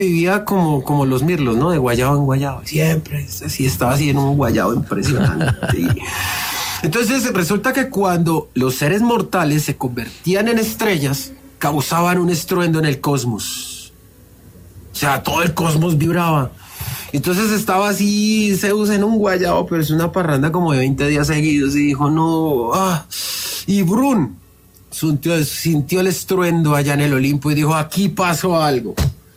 vivía como los mirlos, ¿no? De guayabo en guayabo. Siempre, así estaba así en un guayabo impresionante. Entonces resulta que cuando los seres mortales se convertían en estrellas, causaban un estruendo en el cosmos. O sea, todo el cosmos vibraba. Entonces estaba así Zeus en un guayabo, pero es una parranda como de 20 días seguidos, y dijo, no, y Brun sintió el estruendo allá en el Olimpo y dijo, aquí pasó algo.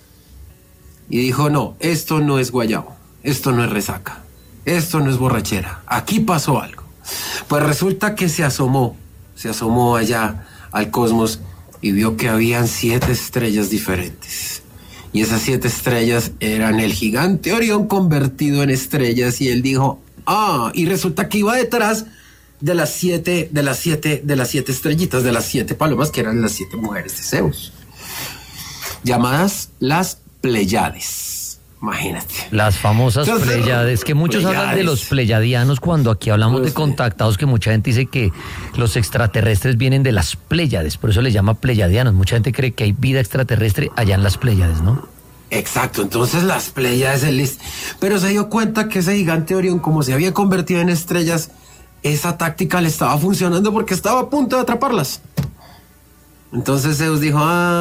Y dijo, no, esto no es guayabo, esto no es resaca, esto no es borrachera, aquí pasó algo. Pues resulta que se asomó allá al cosmos y vio que habían 7 estrellas diferentes. Y esas 7 estrellas eran el gigante Orión convertido en estrellas, y él dijo, y resulta que iba detrás de las 7 estrellitas, de las 7 palomas, que eran las 7 mujeres de Zeus, llamadas las Pleiades. Imagínate. Las famosas Pleiades, que muchos hablan de los pleiadianos cuando aquí hablamos de contactados, que mucha gente dice que los extraterrestres vienen de las Pleiades, por eso les llama pleiadianos. Mucha gente cree que hay vida extraterrestre allá en las Pleiades, ¿no? Exacto, entonces las Pleiades, pero se dio cuenta que ese gigante Orión, como se había convertido en estrellas, esa táctica le estaba funcionando porque estaba a punto de atraparlas. Entonces Zeus dijo,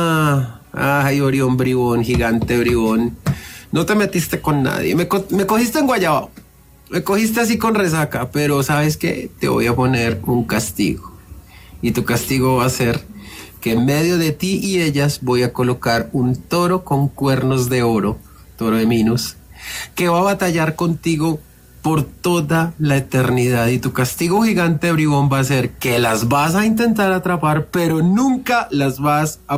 ay, Orión bribón, gigante bribón, no te metiste con nadie, me cogiste en guayabo, me cogiste así con resaca, pero ¿sabes qué? Te voy a poner un castigo, y tu castigo va a ser que en medio de ti y ellas voy a colocar un toro con cuernos de oro, toro de Minos, que va a batallar contigo por toda la eternidad, y tu castigo, gigante bribón, va a ser que las vas a intentar atrapar, pero nunca lo vas a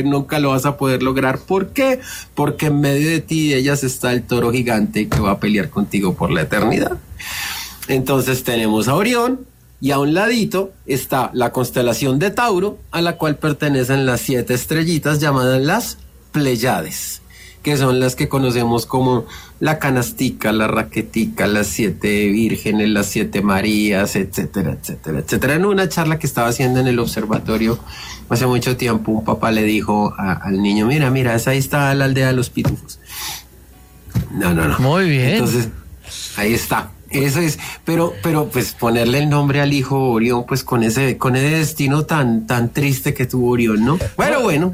poder lograr. ¿Por qué? Porque en medio de ti y ellas está el toro gigante que va a pelear contigo por la eternidad. Entonces tenemos a Orión, y a un ladito está la constelación de Tauro, a la cual pertenecen las 7 estrellitas llamadas las Pleiades, que son las que conocemos como la canastica, la raquetica, las 7 vírgenes, las 7 Marías, etcétera, etcétera, etcétera. En una charla que estaba haciendo en el observatorio hace mucho tiempo, un papá le dijo al niño, mira, ahí está la aldea de los pitufos. No. Muy bien. Entonces, ahí está. Eso es, pero pues ponerle el nombre al hijo Orión, pues con ese destino tan triste que tuvo Orión, ¿no? Bueno,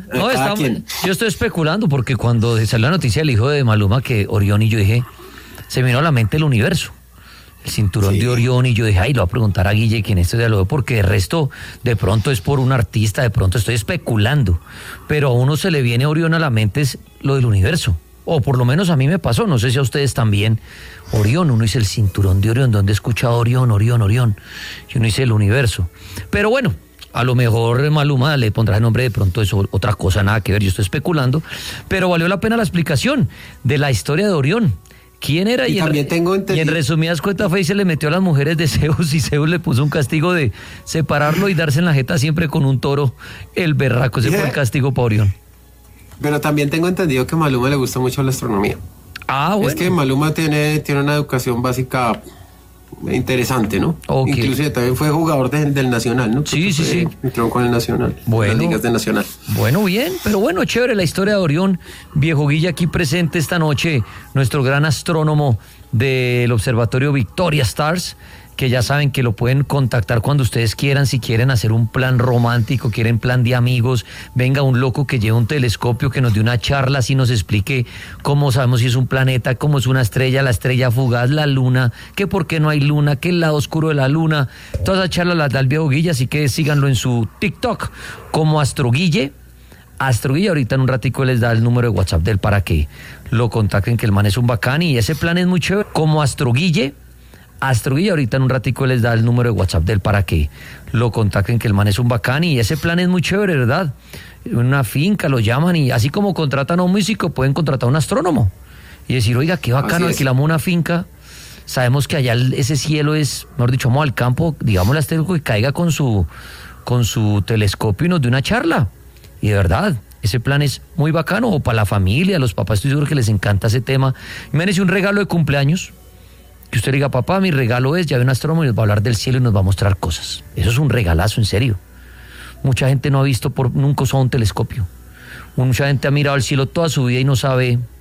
yo estoy especulando porque cuando salió la noticia del hijo de Maluma, que Orión, y yo dije, se me vino a la mente el universo, el cinturón de Orión, y yo dije, lo voy a preguntar a Guille quién esto ya lo ve, porque el resto de pronto es por un artista, de pronto estoy especulando, pero a uno se le viene Orión a la mente es lo del universo. O por lo menos a mí me pasó, no sé si a ustedes también. Orión, uno dice el cinturón de Orión, ¿dónde he escuchado Orión? Y uno dice el universo. Pero bueno, a lo mejor Maluma le pondrá el nombre, de pronto es otra cosa, nada que ver, yo estoy especulando. Pero valió la pena la explicación de la historia de Orión. ¿Quién era? Y en resumidas cuentas fue y se le metió a las mujeres de Zeus, y Zeus le puso un castigo de separarlo y darse en la jeta siempre con un toro, el berraco. Ese fue el castigo para Orión. Pero también tengo entendido que a Maluma le gusta mucho la astronomía. Bueno. Es que Maluma tiene una educación básica interesante, ¿no? Okay. Inclusive también fue jugador del Nacional, ¿no? Sí. Entró con el Nacional. Las ligas de Nacional. Bueno, bien, pero bueno, chévere la historia de Orión. Viejo Guille aquí presente esta noche, nuestro gran astrónomo del Observatorio Victoria Stars, que ya saben que lo pueden contactar cuando ustedes quieran, si quieren hacer un plan romántico, quieren plan de amigos, venga un loco que lleve un telescopio, que nos dé una charla, así nos explique cómo sabemos si es un planeta, cómo es una estrella, la estrella fugaz, la luna, que por qué no hay luna, que el lado oscuro de la luna. Todas esas charlas las da el viejo Guille, así que síganlo en su TikTok como Astroguille. Astroguille, ahorita en un ratico les da el número de WhatsApp de él para que lo contacten, que el man es un bacán y ese plan es muy chévere, como Astroguille, ahorita en un ratico les da el número de WhatsApp de él para que lo contacten, que el man es un bacán y ese plan es muy chévere, ¿verdad? Una finca lo llaman, y así como contratan a un músico, pueden contratar a un astrónomo y decir, oiga, qué bacano, alquilamos una finca, sabemos que allá ese cielo es, mejor dicho, vamos al campo, digámosle a este loco que caiga con su telescopio y nos dé una charla. Y de verdad, ese plan es muy bacano, o para la familia, a los papás estoy seguro que les encanta ese tema. Imagínense un regalo de cumpleaños, que usted diga, papá, mi regalo es, ya ve un astrónomo y nos va a hablar del cielo y nos va a mostrar cosas. Eso es un regalazo, en serio. Mucha gente no ha visto nunca usado un telescopio. Mucha gente ha mirado al cielo toda su vida y no sabe